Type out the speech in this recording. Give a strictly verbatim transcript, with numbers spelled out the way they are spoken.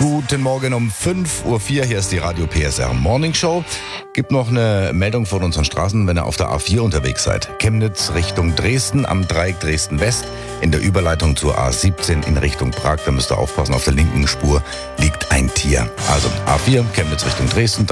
Guten Morgen um fünf Uhr vier, hier ist die Radio P S R Morning Show. Gibt noch eine Meldung von unseren Straßen, wenn ihr auf der A vier unterwegs seid. Chemnitz Richtung Dresden, am Dreieck Dresden West, in der Überleitung zur A siebzehn in Richtung Prag. Da müsst ihr aufpassen, auf der linken Spur liegt ein Tier. Also A vier, Chemnitz Richtung Dresden.